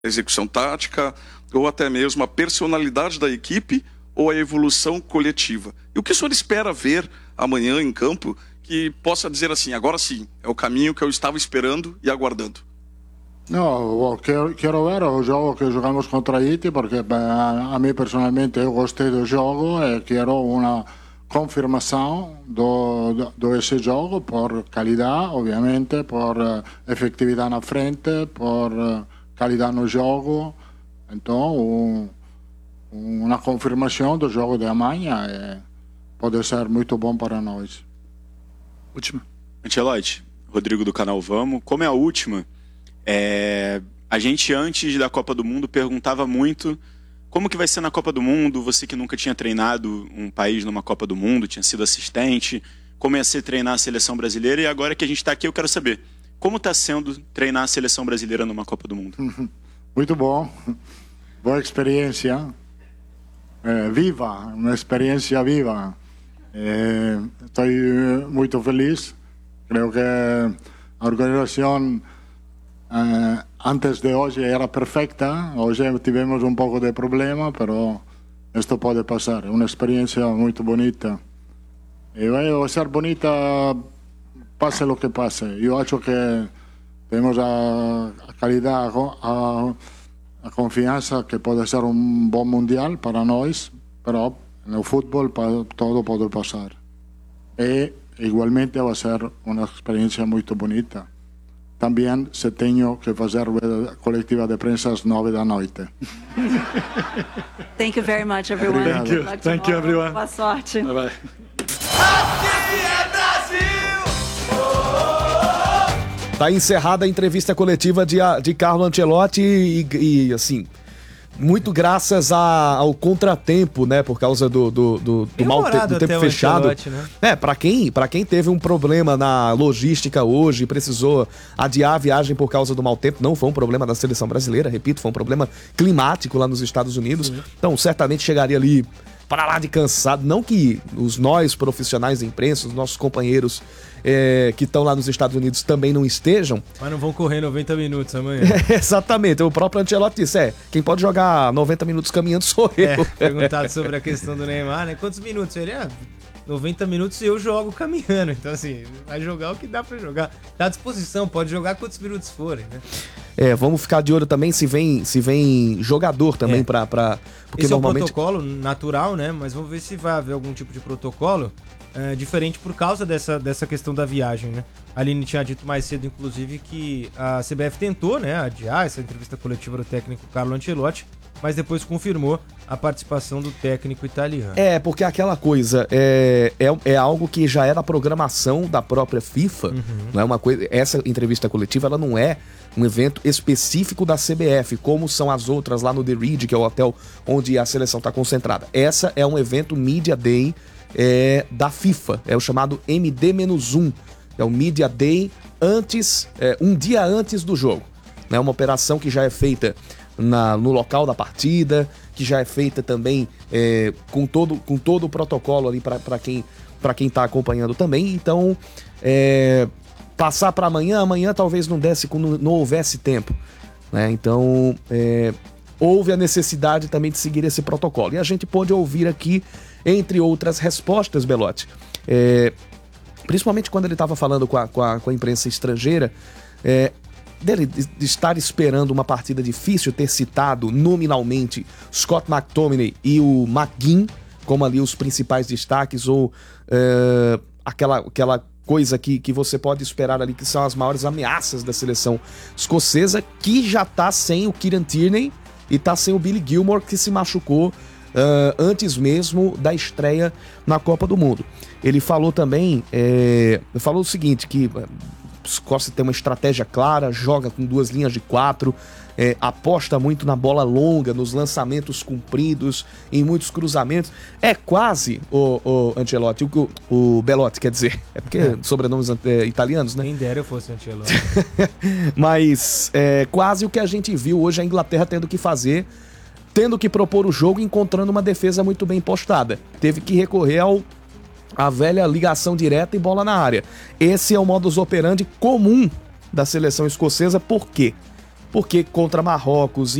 execução tática, ou até mesmo a personalidade da equipe ou a evolução coletiva? E o que o senhor espera ver amanhã em campo que possa dizer assim, agora sim, é o caminho que eu estava esperando e aguardando? No, quero ver o jogo que jogamos contra Haiti, porque a mim personalmente eu gostei do jogo e quero uma confirmação desse jogo por qualidade, obviamente, por efetividade na frente, por qualidade no jogo. Então, uma confirmação do jogo de amanhã pode ser muito bom para nós. Última. Ancelotti, Rodrigo do canal Vamos. Como é a última, a gente antes da Copa do Mundo perguntava muito como que vai ser na Copa do Mundo, você que nunca tinha treinado um país numa Copa do Mundo, tinha sido assistente, como ia ser treinar a seleção brasileira, e agora que a gente está aqui eu quero saber, como está sendo treinar a seleção brasileira numa Copa do Mundo? Muito bom, boa experiência, viva, uma experiência viva. Estou muito feliz, creio que a organização antes de hoje era perfeita, hoje tivemos um pouco de problema, mas isto pode passar, é uma experiência muito bonita. E vai ser bonita, passe o que passe. Eu acho que temos a qualidade, a confiança que pode ser um bom mundial para nós, mas no futebol todo pode passar. E igualmente vai ser uma experiência muito bonita. Também se tenho que fazer coletiva de prensa às 9 da noite. Thank you very much, everyone. Thank you, everyone. Boa sorte. Bye bye. Tá encerrada a entrevista coletiva de Carlo Ancelotti e assim, muito graças ao contratempo, né, por causa do tempo fechado. Né? Para quem teve um problema na logística hoje, precisou adiar a viagem por causa do mau tempo, não foi um problema da seleção brasileira, repito, foi um problema climático lá nos Estados Unidos. Sim. Então, certamente chegaria ali para lá de cansado, não que nós profissionais da imprensa, os nossos companheiros que estão lá nos Estados Unidos também não estejam. Mas não vão correr 90 minutos amanhã. Exatamente, o próprio Ancelotti disse, quem pode jogar 90 minutos caminhando sou eu. Perguntado sobre a questão do Neymar, né? Quantos minutos? Ele 90 minutos e eu jogo caminhando. Então, assim, vai jogar o que dá pra jogar. Tá à disposição, pode jogar quantos minutos forem, né? Vamos ficar de olho também se vem jogador também pra porque esse normalmente... é um protocolo natural, né? Mas vamos ver se vai haver algum tipo de protocolo diferente por causa dessa questão da viagem, né? A Aline tinha dito mais cedo, inclusive, que a CBF tentou, né, adiar essa entrevista coletiva do técnico Carlo Ancelotti, mas depois confirmou a participação do técnico italiano. Porque aquela coisa é algo que já é da programação da própria FIFA, não é uma coisa. Essa entrevista coletiva ela não é um evento específico da CBF, como são as outras lá no The Reed, que é o hotel onde a seleção está concentrada. Essa é um evento Media Day da FIFA, é o chamado MD-1, é o Media Day um dia antes do jogo. É uma operação que já é feita no local da partida, que já é feita também com todo o protocolo ali para quem está acompanhando também. Então, passar para amanhã talvez não desse, não houvesse tempo, né? Então, houve a necessidade também de seguir esse protocolo. E a gente pôde ouvir aqui, entre outras respostas, Belotti, principalmente quando ele estava falando com a imprensa estrangeira, dele de estar esperando uma partida difícil, ter citado nominalmente Scott McTominay e o McGinn como ali os principais destaques, ou aquela coisa que você pode esperar ali, que são as maiores ameaças da seleção escocesa, que já tá sem o Kieran Tierney e tá sem o Billy Gilmour, que se machucou antes mesmo da estreia na Copa do Mundo. Ele falou também, falou o seguinte, que Escócia tem uma estratégia clara, joga com 2 linhas de 4, aposta muito na bola longa, nos lançamentos compridos, em muitos cruzamentos. É quase o Ancelotti, o Belotti, quer dizer, porque sobrenomes italianos, né? Quem dera eu fosse Ancelotti. Mas quase o que a gente viu hoje a Inglaterra tendo que fazer, tendo que propor o jogo, encontrando uma defesa muito bem postada. Teve que recorrer a velha ligação direta e bola na área. Esse é o modus operandi comum da seleção escocesa. Por quê? porque contra Marrocos